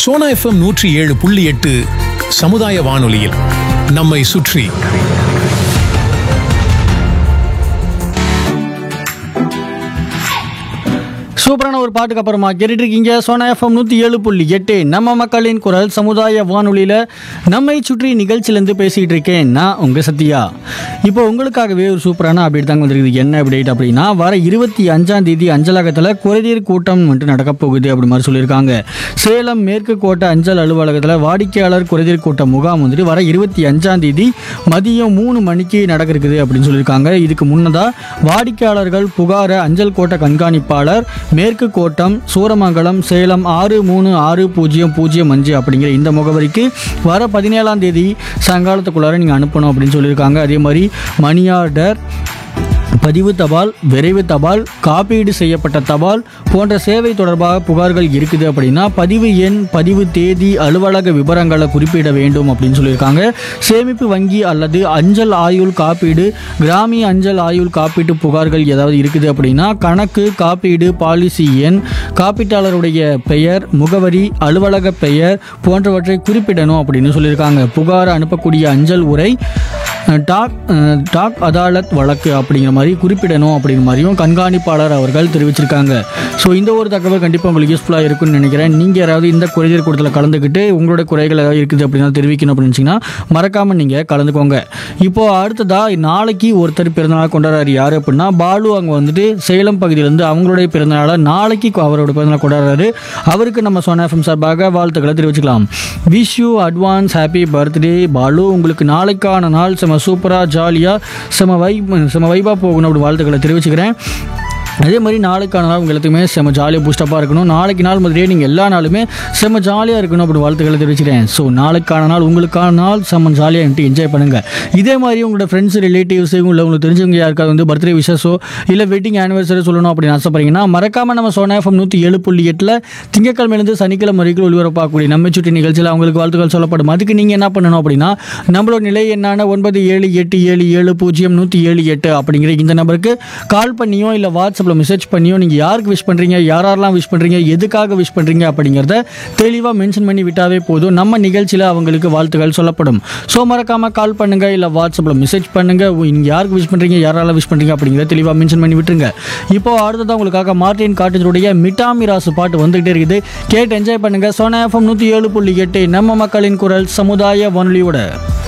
Sona FM 107.8 சமுதாய வானொலியில் நம்மை சுற்றி. சூப்பரான ஒரு பாட்டுக்கு அப்புறமா கேட்டுட்டு இருக்கீங்க சோனா எஃப்எம் 107.8 நம்ம மக்களின் குரல் சமுதாய வானொலியில் நம்மை சுற்றி நிகழ்ச்சியிலேருந்து பேசிகிட்டு இருக்கேன் நான் உங்கள் சத்யா. இப்போ உங்களுக்காகவே ஒரு சூப்பரான அப்டேட் தாங்க வந்திருக்குது. என்ன அப்டேட் அப்படின்னா, வர 25ஆம் தேதி அஞ்சலகத்தில் குறைதீர் கூட்டம் வந்துட்டு நடக்க போகுது அப்படி மாதிரி சொல்லியிருக்காங்க. சேலம் மேற்கு கோட்டை அஞ்சல் அலுவலகத்தில் வாடிக்கையாளர் குறைதீர் கூட்டம் முகாம் வந்துட்டு வர 25ஆம் தேதி மதியம் 3 மணிக்கு நடக்க இருக்குது அப்படின்னு சொல்லியிருக்காங்க. இதுக்கு முன்னதாக வாடிக்கையாளர்கள் புகாரை அஞ்சல் கோட்டை கண்காணிப்பாளர் மேற்கு கோட்டம் சூரமங்கலம் சேலம் 636005 அப்படிங்கிற இந்த முகவரிக்கு வர 17ஆம் தேதி சாயங்காலத்துக்குள்ளார நீங்கள் அனுப்பணும் அப்படின்னு சொல்லியிருக்காங்க. அதே மாதிரி மணி ஆர்டர், பதிவு தபால், விரைவு தபால், காப்பீடு செய்யப்பட்ட தபால் போன்ற சேவை தொடர்பாக புகார்கள் இருக்குது அப்படின்னா பதிவு எண், பதிவு தேதி, அலுவலக விவரங்களை குறிப்பிட வேண்டும் அப்படின்னு சொல்லியிருக்காங்க. சேமிப்பு வங்கி அல்லது அஞ்சல் ஆயுள் காப்பீடு, கிராமிய அஞ்சல் ஆயுள் காப்பீட்டு புகார்கள் ஏதாவது இருக்குது அப்படின்னா கணக்கு, காப்பீடு, பாலிசி எண், காப்பீட்டாளருடைய பெயர், முகவரி, அலுவலக பெயர் போன்றவற்றை குறிப்பிடணும் அப்படின்னு சொல்லியிருக்காங்க. புகார் அனுப்பக்கூடிய அஞ்சல் உரை டாக் அதாலத் வழக்கு அப்படிங்கிற மாதிரி குறிப்பிடணும் அப்படிங்கிற மாதிரியும் கண்காணிப்பாளர் அவர்கள் தெரிவிச்சிருக்காங்க. ஸோ இந்த ஒரு தகவல் கண்டிப்பாக உங்களுக்கு யூஸ்ஃபுல்லாக இருக்குன்னு நினைக்கிறேன். நீங்கள் யாராவது இந்த குறைதீர் கூட்டத்தில் கலந்துக்கிட்டு உங்களோட குறைகள் ஏதாவது இருக்குது அப்படின்னா தெரிவிக்கணும் அப்படின்னு நினச்சிங்கன்னா மறக்காமல் நீங்கள் கலந்துக்கோங்க. இப்போது அடுத்ததாக நாளைக்கு ஒருத்தர் பிறந்தநாள் கொண்டாடுறாரு. யார் அப்படின்னா பாலு. அங்கே வந்துட்டு சேலம் பகுதியிலேருந்து அவங்களுடைய பிறந்தநாளை நாளைக்கு அவரோட பிறந்தநாள் கொண்டாடுறாரு. அவருக்கு நம்ம சோனா எஃப்எம் சார்பாக வாழ்த்துக்களை தெரிவிச்சுக்கலாம். Wish you advance happy birthday Balu. உங்களுக்கு நாளைக்கான நாள் சூப்பராக ஜாலியாக செம வைபாக போகணும் அப்படி வாழ்த்துக்களை தெரிவிச்சுக்கிறேன். அதே மாதிரி நாளைக்கான நாள் உங்கள் எல்லாத்துக்குமே செம ஜாலியாக பூஸ்டப்பாக இருக்கணும். நாளைக்கு நாள் மாதிரியே நீங்கள் எல்லா நாளுமே செம ஜாலியாக இருக்கணும் அப்படி வாழ்த்துக்களை தெரிவிச்சுக்கிறேன். ஸோ நாளைக்கான நாள் உங்களுக்கான நாள் செம ஜாலியாக என்ஜாய் பண்ணுங்கள். இதே மாதிரி உங்களோட ஃப்ரெண்ட்ஸ், ரிலேட்டிவ்ஸ் இல்லை உங்களுக்கு தெரிஞ்சவங்க யாருக்காவது வந்து பர்த்டே விஷஸோ இல்லை வெட்டிங் ஆனிவர்சரி சொல்லணும் அப்படின்னு ஆசைப்படுறீங்கன்னா மறக்காமல் நம்ம சோனா எஃப்எம் 107.8 திங்கட்கிழமையிலேருந்து சனிக்கிழமை வரைக்கும் ஒளிபரப்பாகக்கூடிய நம்ம சுற்றி நிகழ்ச்சியில் அவங்களுக்கு வாழ்த்துக்கள் சொல்லப்படும். அதுக்கு நீங்கள் என்ன பண்ணணும் அப்படின்னா நம்மளோட நிலை என்னான 9787700178 அப்படிங்கிற இந்த நம்பருக்கு கால் பண்ணியோ இல்லை வாட்ஸ்அப் மெசேஜ் பண்ணியோ நீங்கள் யாருக்கு விஷ் பண்ணுறீங்க, யாரெல்லாம் விஷ் பண்ணுறீங்க, எதுக்காக விஷ் பண்ணுறீங்க அப்படிங்கிறத தெளிவாக மென்ஷன் பண்ணி விட்டாவே போதும். நம்ம நிகழ்ச்சியில் அவங்களுக்கு வாழ்த்துக்கள் சொல்லப்படும். ஸோ மறக்காமல் கால் பண்ணுங்கள் இல்லை வாட்ஸ்அப்பில் மெசேஜ் பண்ணுங்கள். நீங்கள் யாருக்கு விஷ் பண்ணுறீங்க, யாரெல்லாம் விஷ் பண்ணுறீங்க அப்படிங்கிறத தெளிவாக மென்ஷன் பண்ணி விட்டுருங்க. இப்போ அடுத்ததான் உங்களுக்காக மார்டின் காட்டேஜருடைய மிட்டாமி ராசு பாட்டு வந்துகிட்டே இருக்குது. கேட்டு என்ஜாய் பண்ணுங்கள். சோனா எஃப்எம் 107.8 நம்ம மக்களின் குரல் சமுதாய வானொலியோட.